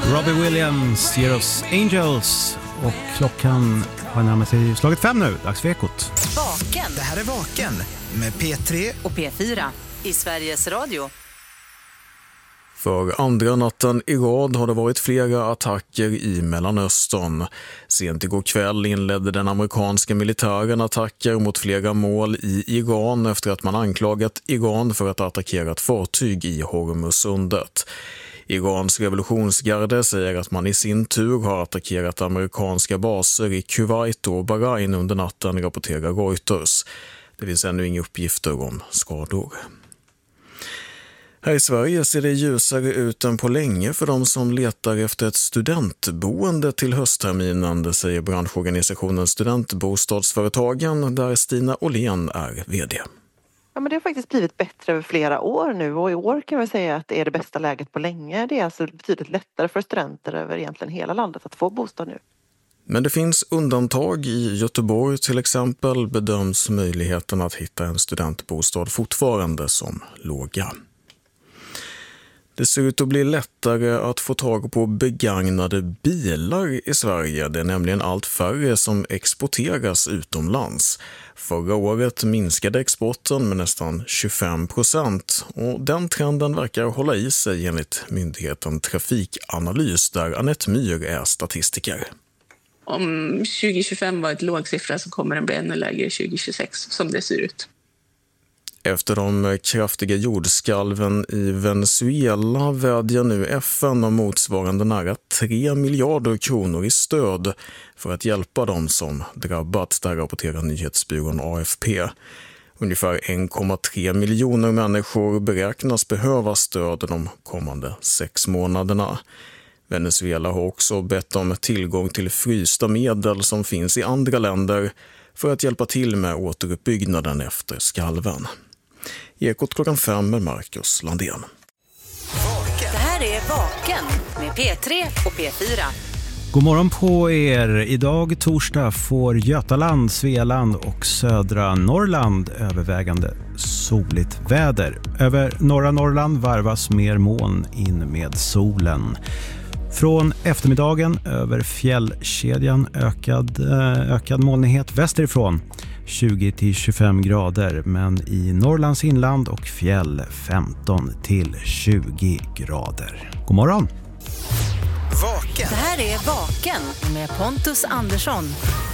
Robbie Williams ger oss Angels och klockan har närmat sig slaget 5 nu. Dags för Ekot. Vaken. Det här är Vaken med P3 och P4 i Sveriges Radio. För andra natten i rad har det varit flera attacker i Mellanöstern. Sent igår kväll inledde den amerikanska militären attacker mot flera mål i Iran efter att man anklagat Iran för att ha attackerat fartyg i Hormuzsundet. Irans revolutionsgarde säger att man i sin tur har attackerat amerikanska baser i Kuwait och Bahrain under natten, rapporterar Reuters. Det finns ännu inga uppgifter om skador. Här i Sverige ser det ljusare ut än på länge för de som letar efter ett studentboende till höstterminen, det säger branschorganisationen Studentbostadsföretagen, där Stina Åhlén är vd. Ja, men det har faktiskt blivit bättre över flera år nu, och i år kan vi säga att det är det bästa läget på länge. Det är alltså betydligt lättare för studenter över egentligen hela landet att få bostad nu. Men det finns undantag. I Göteborg till exempel bedöms möjligheten att hitta en studentbostad fortfarande som låga. Det ser ut att bli lättare att få tag på begagnade bilar i Sverige. Det är nämligen allt färre som exporteras utomlands. Förra året minskade exporten med nästan 25%, och den trenden verkar hålla i sig enligt myndigheten Trafikanalys, där Anette Myhr är statistiker. Om 2025 var ett låg siffra så kommer den bli ännu lägre 2026 som det ser ut. Efter de kraftiga jordskalven i Venezuela vädjar nu FN om motsvarande nära 3 miljarder kronor i stöd för att hjälpa dem som drabbats, där rapporterar nyhetsbyrån AFP. Ungefär 1,3 miljoner människor beräknas behöva stöd de kommande 6 månaderna. Venezuela har också bett om tillgång till frysta medel som finns i andra länder för att hjälpa till med återuppbyggnaden efter skalven. Ekot klockan 5 med Marcus Landén. Det här är Vaken med P3 och P4. God morgon på er. Idag torsdag får Götaland, Svealand och södra Norrland övervägande soligt väder. Över norra Norrland varvas mer moln in med solen. Från eftermiddagen över fjällkedjan ökad molnighet västerifrån. 20-25 grader, men i Norrlands inland och fjäll 15-20 grader. God morgon! Vaken. Det här är Vaken med Pontus Andersson.